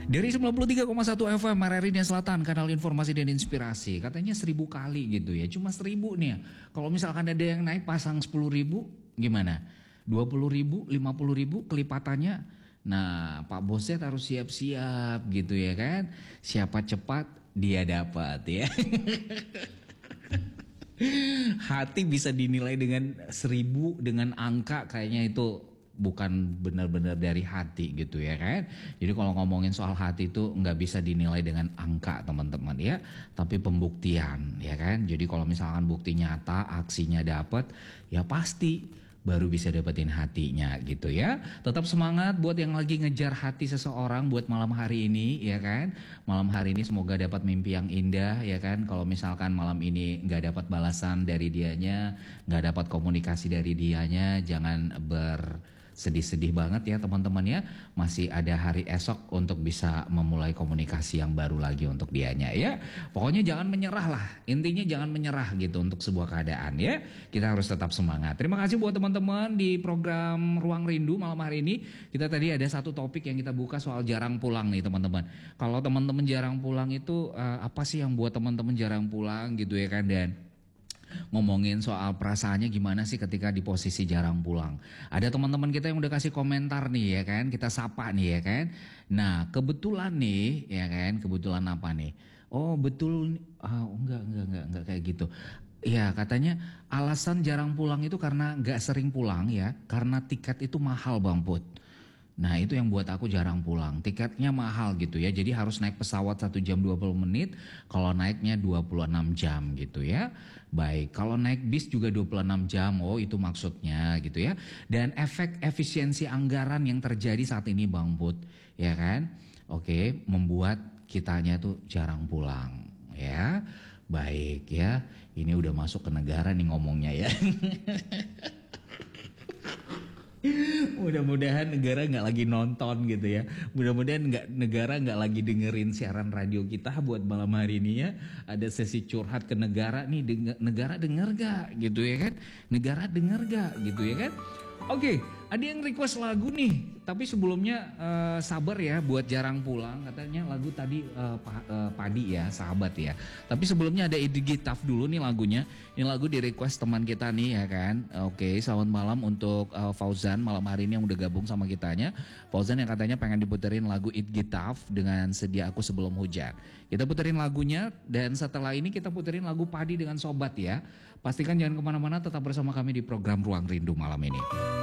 Dari 93,1 FM Meridian Selatan, kanal informasi dan inspirasi. Katanya 1000 kali gitu ya. Cuma 1000 nih ya. Kalau misalkan ada yang naik pasang 10.000 gimana? 20.000, 50.000 kelipatannya. Nah, Pak Bosnya harus siap-siap gitu ya kan. Siapa cepat dia dapat ya. Hati bisa dinilai dengan 1000 dengan angka, kayaknya itu bukan benar-benar dari hati gitu ya kan. Jadi kalau ngomongin soal hati itu nggak bisa dinilai dengan angka teman-teman ya, tapi pembuktian ya kan. Jadi kalau misalkan bukti nyata, aksinya dapat, ya pasti baru bisa dapetin hatinya gitu ya. Tetap semangat buat yang lagi ngejar hati seseorang buat malam hari ini ya kan. Malam hari ini semoga dapat mimpi yang indah ya kan. Kalau misalkan malam ini nggak dapat balasan dari dianya, nggak dapat komunikasi dari dianya, jangan sedih-sedih banget ya teman-teman ya. Masih ada hari esok untuk bisa memulai komunikasi yang baru lagi untuk dianya ya. Pokoknya jangan menyerah lah. Intinya jangan menyerah gitu untuk sebuah keadaan ya. Kita harus tetap semangat. Terima kasih buat teman-teman di program Ruang Rindu malam hari ini. Kita tadi ada satu topik yang kita buka soal jarang pulang nih teman-teman. Kalau teman-teman jarang pulang itu apa sih yang buat teman-teman jarang pulang gitu ya kan. Dan ngomongin soal perasaannya gimana sih ketika di posisi jarang pulang. Ada teman-teman kita yang udah kasih komentar nih ya kan, kita sapa nih ya kan. Nah kebetulan nih ya kan, kebetulan apa nih? Oh betul, enggak kayak gitu. Ya katanya alasan jarang pulang itu karena nggak sering pulang ya, karena tiket itu mahal Bang Put. Nah itu yang buat aku jarang pulang. Tiketnya mahal gitu ya. Jadi harus naik pesawat 1 jam 20 menit. Kalau naiknya 26 jam gitu ya. Baik, kalau naik bis juga 26 jam. Oh itu maksudnya gitu ya. Dan efek efisiensi anggaran yang terjadi saat ini Bang Put, ya kan. Oke, membuat kitanya tuh jarang pulang ya. Baik ya. Ini udah masuk ke negara nih ngomongnya ya. Mudah-mudahan negara nggak lagi nonton gitu ya. Mudah-mudahan negara nggak lagi dengerin siaran radio kita buat malam hari ini ya. Ada sesi curhat ke negara nih. Negara denger gak gitu ya kan? Negara denger gak gitu ya kan? Oke, ada yang request lagu nih. Tapi sebelumnya sabar ya buat jarang pulang. Katanya lagu tadi Padi ya, sahabat ya. Tapi sebelumnya ada Idgi Taf dulu nih lagunya. Ini lagu di request teman kita nih ya kan. Oke, selamat malam untuk Fauzan malam hari ini yang udah gabung sama kitanya. Fauzan yang katanya pengen diputerin lagu Idgi Taf dengan Sedia Aku Sebelum Hujan. Kita puterin lagunya dan setelah ini kita puterin lagu Padi dengan Sobat ya. Pastikan jangan kemana-mana, tetap bersama kami di program Ruang Rindu malam ini.